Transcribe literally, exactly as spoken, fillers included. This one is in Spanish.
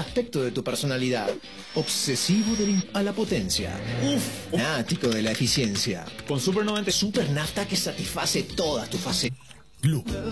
aspecto de tu personalidad. Obsesivo del in- a la potencia. Uf. Fanático de la eficiencia. Con Super noventa. Super nafta que satisface todas tus facetas. Globo.